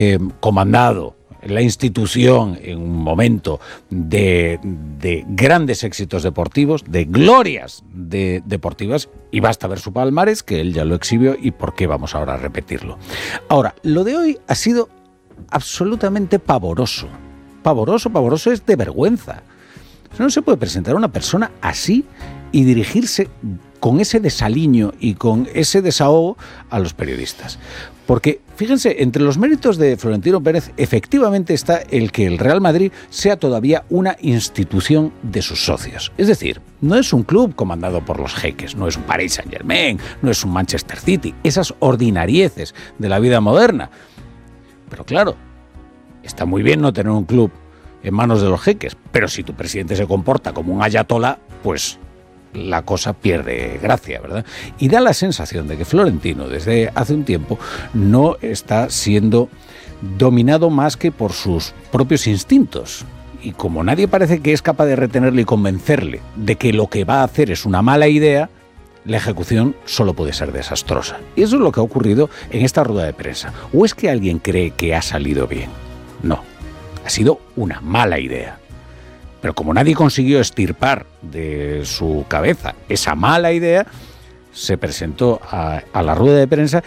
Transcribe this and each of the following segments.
comandado la institución en un momento de grandes éxitos deportivos, de glorias deportivas, y basta ver su palmarés, que él ya lo exhibió, y por qué vamos ahora a repetirlo. Ahora, lo de hoy ha sido absolutamente pavoroso. Pavoroso es de vergüenza. No se puede presentar a una persona así y dirigirse con ese desaliño y con ese desahogo a los periodistas. Porque, fíjense, entre los méritos de Florentino Pérez efectivamente está el que el Real Madrid sea todavía una institución de sus socios. Es decir, no es un club comandado por los jeques, no es un Paris Saint-Germain, no es un Manchester City, esas ordinarieces de la vida moderna. Pero claro, está muy bien no tener un club en manos de los jeques, pero si tu presidente se comporta como un ayatolá, pues la cosa pierde gracia, ¿verdad? Y da la sensación de que Florentino, desde hace un tiempo, no está siendo dominado más que por sus propios instintos. Y como nadie parece que es capaz de retenerle y convencerle de que lo que va a hacer es una mala idea, la ejecución solo puede ser desastrosa. Y eso es lo que ha ocurrido en esta rueda de prensa. ¿O es que alguien cree que ha salido bien? No, ha sido una mala idea. Pero como nadie consiguió extirpar de su cabeza esa mala idea, se presentó a la rueda de prensa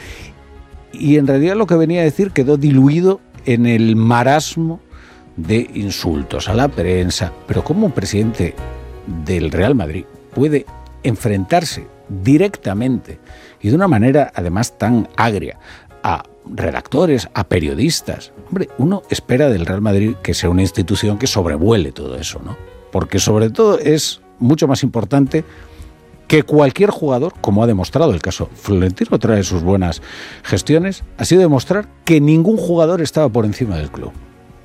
y en realidad lo que venía a decir quedó diluido en el marasmo de insultos a la prensa. Pero ¿cómo un presidente del Real Madrid puede enfrentarse directamente y de una manera además tan agria a redactores, a periodistas? Hombre, uno espera del Real Madrid que sea una institución que sobrevuele todo eso, ¿no? Porque sobre todo es mucho más importante que cualquier jugador, como ha demostrado el caso Florentino, trae sus buenas gestiones, ha sido demostrar que ningún jugador estaba por encima del club.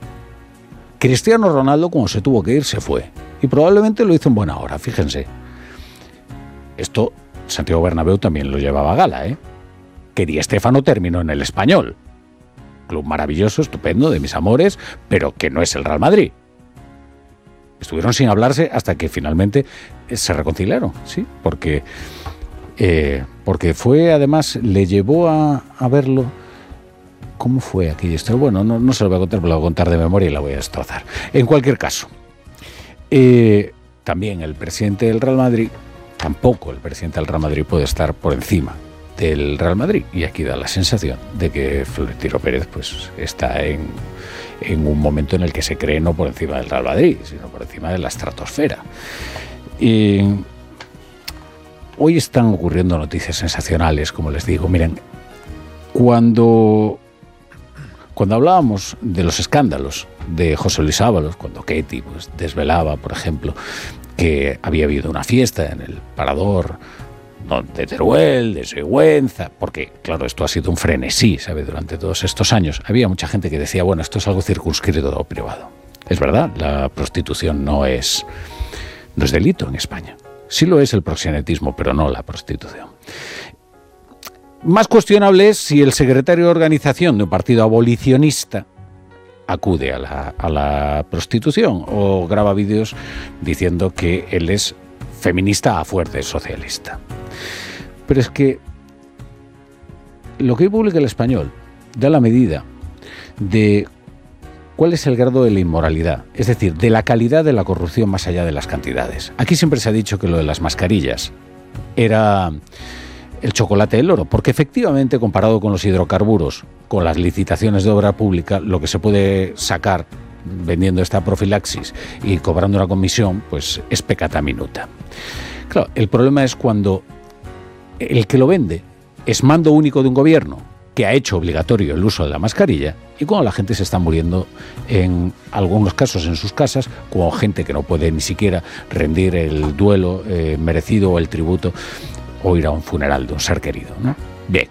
Cristiano Ronaldo, cuando se tuvo que ir, se fue. Y probablemente lo hizo en buena hora, fíjense. Esto Santiago Bernabéu también lo llevaba a gala, ¿eh? Que Di Stéfano terminó en el Español. Club maravilloso, estupendo, de mis amores, pero que no es el Real Madrid. Estuvieron sin hablarse hasta que finalmente se reconciliaron, ¿sí? Porque fue, además, le llevó a verlo. ¿Cómo fue aquella historia? Bueno, no se lo voy a contar, pero lo voy a contar de memoria y la voy a destrozar. En cualquier caso, también el presidente del Real Madrid, tampoco el presidente del Real Madrid puede estar por encima del Real Madrid, y aquí da la sensación de que Florentino Pérez pues está en un momento en el que se cree no por encima del Real Madrid, sino por encima de la estratosfera. Y hoy están ocurriendo noticias sensacionales, como les digo. Miren, cuando hablábamos de los escándalos de José Luis Ábalos, cuando Ketty pues desvelaba, por ejemplo, que había habido una fiesta en el Parador de Teruel, de Sigüenza, porque, claro, esto ha sido un frenesí, ¿sabe? Durante todos estos años había mucha gente que decía, bueno, esto es algo circunscrito o privado. Es verdad, la prostitución no es delito en España. Sí lo es el proxenetismo, pero no la prostitución. Más cuestionable es si el secretario de organización de un partido abolicionista acude a la prostitución o graba vídeos diciendo que él es feminista a fuerte socialista. Pero es que lo que hoy publica El Español da la medida de cuál es el grado de la inmoralidad, es decir, de la calidad de la corrupción más allá de las cantidades. Aquí siempre se ha dicho que lo de las mascarillas era el chocolate del oro, porque efectivamente, comparado con los hidrocarburos, con las licitaciones de obra pública, lo que se puede sacar vendiendo esta profilaxis y cobrando una comisión, pues es peccata minuta. Claro, el problema es cuando el que lo vende es mando único de un gobierno que ha hecho obligatorio el uso de la mascarilla, y cuando la gente se está muriendo, en algunos casos en sus casas, como gente que no puede ni siquiera rendir el duelo merecido o el tributo o ir a un funeral de un ser querido, ¿no? Bien,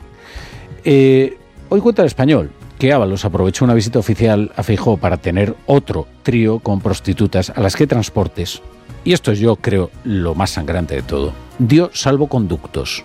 hoy cuenta El Español que Ábalos aprovechó una visita oficial a Feijóo para tener otro trío con prostitutas a las que Transportes, y esto es, yo creo, lo más sangrante de todo, dio salvoconductos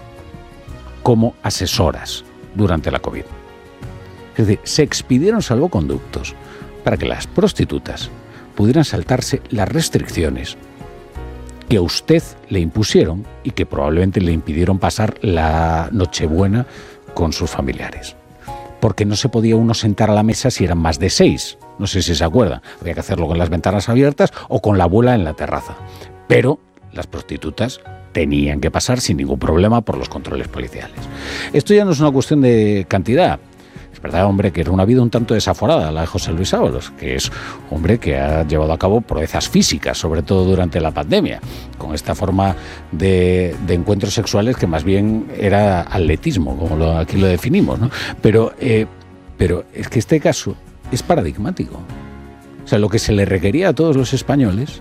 como asesoras durante la COVID. Es decir, se expidieron salvoconductos para que las prostitutas pudieran saltarse las restricciones que a usted le impusieron y que probablemente le impidieron pasar la Nochebuena con sus familiares. porque no se podía uno sentar a la mesa si eran más de 6. No sé si se acuerdan. Había que hacerlo con las ventanas abiertas o con la abuela en la terraza. Pero las prostitutas tenían que pasar sin ningún problema por los controles policiales. Esto ya no es una cuestión de cantidad. Es verdad, hombre, que era una vida un tanto desaforada la de José Luis Ábalos, que es hombre que ha llevado a cabo proezas físicas, sobre todo durante la pandemia, con esta forma de encuentros sexuales que más bien era atletismo, como aquí lo definimos, ¿no? Pero es que este caso es paradigmático. O sea, lo que se le requería a todos los españoles,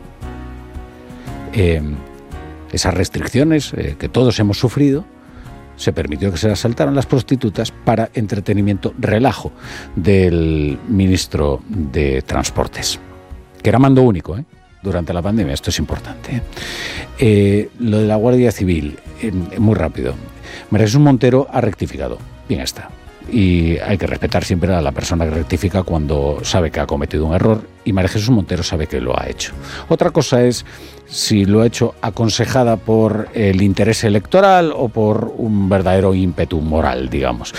esas restricciones que todos hemos sufrido, se permitió que se las saltaran las prostitutas para entretenimiento, relajo del ministro de Transportes, que era mando único, durante la pandemia. Esto es importante. Lo de la Guardia Civil, muy rápido. María Jesús Montero ha rectificado. Bien está. Y hay que respetar siempre a la persona que rectifica cuando sabe que ha cometido un error, y María Jesús Montero sabe que lo ha hecho. Otra cosa es si lo ha hecho aconsejada por el interés electoral o por un verdadero ímpetu moral, digamos.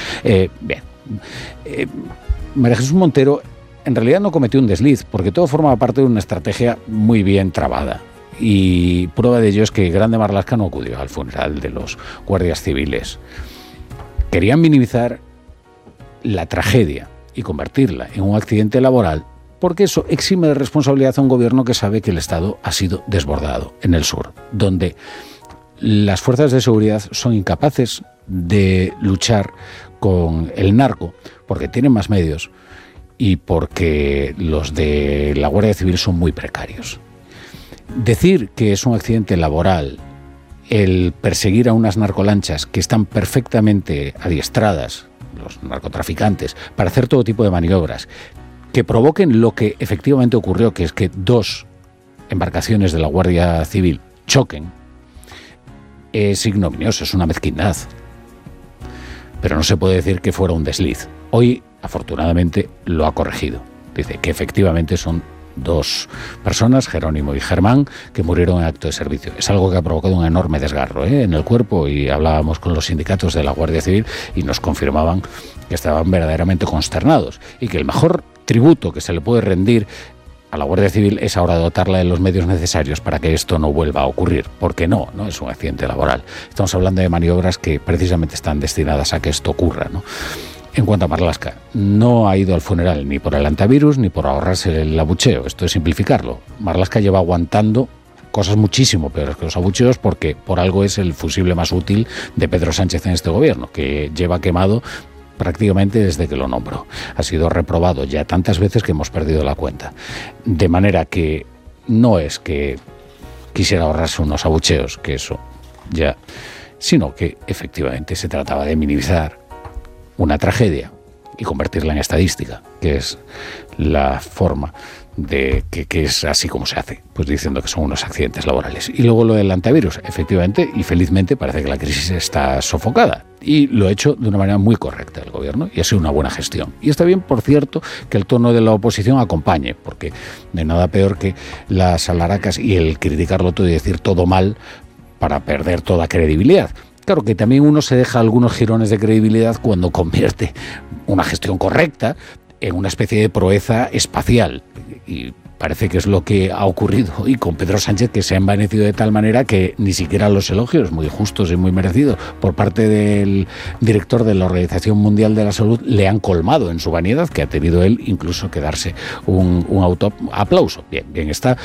María Jesús Montero en realidad no cometió un desliz, porque todo forma parte de una estrategia muy bien trabada. Y prueba de ello es que Grande Marlaska no acudió al funeral de los guardias civiles. Querían minimizar la tragedia y convertirla en un accidente laboral, porque eso exime de responsabilidad a un gobierno que sabe que el Estado ha sido desbordado en el sur, donde las fuerzas de seguridad son incapaces de luchar con el narco porque tienen más medios y porque los de la Guardia Civil son muy precarios. Decir que es un accidente laboral el perseguir a unas narcolanchas que están perfectamente adiestradas, los narcotraficantes, para hacer todo tipo de maniobras que provoquen lo que efectivamente ocurrió, que es que 2 embarcaciones de la Guardia Civil choquen, es ignominioso, es una mezquindad. Pero no se puede decir que fuera un desliz. Hoy, afortunadamente, lo ha corregido. Dice que efectivamente son 2 personas, Jerónimo y Germán, que murieron en acto de servicio. Es algo que ha provocado un enorme desgarro en el cuerpo, y hablábamos con los sindicatos de la Guardia Civil y nos confirmaban que estaban verdaderamente consternados y que el mejor tributo que se le puede rendir a la Guardia Civil es ahora dotarla de los medios necesarios para que esto no vuelva a ocurrir, porque no es un accidente laboral. Estamos hablando de maniobras que precisamente están destinadas a que esto ocurra, ¿no? En cuanto a Marlaska, no ha ido al funeral ni por el antivirus ni por ahorrarse el abucheo. Esto es simplificarlo. Marlaska lleva aguantando cosas muchísimo peores que los abucheos, porque por algo es el fusible más útil de Pedro Sánchez en este gobierno, que lleva quemado prácticamente desde que lo nombró. Ha sido reprobado ya tantas veces que hemos perdido la cuenta. De manera que no es que quisiera ahorrarse unos abucheos, que eso ya, sino que efectivamente se trataba de minimizar una tragedia y convertirla en estadística, que es la forma de que es así como se hace, pues diciendo que son unos accidentes laborales. Y luego lo del antivirus, efectivamente y felizmente parece que la crisis está sofocada, y lo ha hecho de una manera muy correcta el gobierno, y ha sido una buena gestión. Y está bien, por cierto, que el tono de la oposición acompañe, porque de nada peor que las alaracas y el criticarlo todo y decir todo mal para perder toda credibilidad. Claro que también uno se deja algunos jirones de credibilidad cuando convierte una gestión correcta en una especie de proeza espacial. Y parece que es lo que ha ocurrido hoy con Pedro Sánchez, que se ha envanecido de tal manera que ni siquiera los elogios muy justos y muy merecidos por parte del director de la Organización Mundial de la Salud le han colmado en su vanidad, que ha tenido él incluso que darse un autoaplauso. Bien está.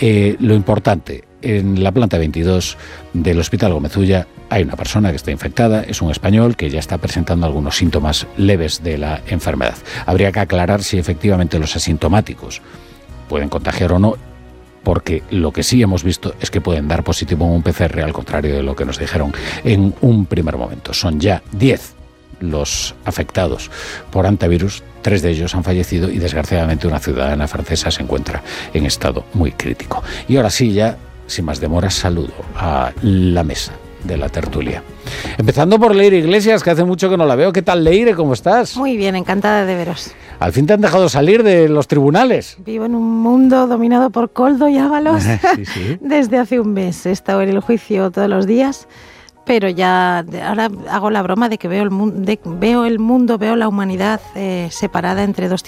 Lo importante, en la planta 22 del Hospital Gómez Ulla hay una persona que está infectada, es un español que ya está presentando algunos síntomas leves de la enfermedad. Habría que aclarar si efectivamente los asintomáticos pueden contagiar o no, porque lo que sí hemos visto es que pueden dar positivo en un PCR, al contrario de lo que nos dijeron en un primer momento. Son ya 10 los afectados por antivirus, 3 de ellos han fallecido y desgraciadamente una ciudadana francesa se encuentra en estado muy crítico. Y ahora sí, ya sin más demora, saludo a la mesa de la tertulia. Empezando por Leire Iglesias, que hace mucho que no la veo. ¿Qué tal, Leire? ¿Cómo estás? Muy bien, encantada de veros. Al fin te han dejado salir de los tribunales. Vivo en un mundo dominado por Koldo y Ábalos Sí. desde hace un mes. He estado en el juicio todos los días, pero ya ahora hago la broma de que veo el mundo, veo la humanidad separada entre dos